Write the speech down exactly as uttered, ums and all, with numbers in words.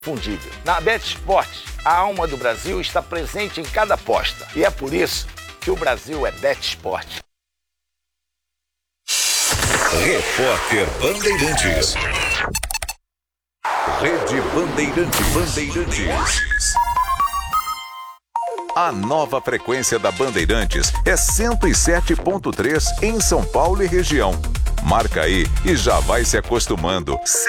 Fundível. Na BetSport, a alma do Brasil está presente em cada aposta. E é por isso que o Brasil é BetSport. Repórter Bandeirantes. Rede Bandeirantes. Bandeirantes. A nova frequência da Bandeirantes é cento e sete ponto três em São Paulo e região. Marca aí e já vai se acostumando.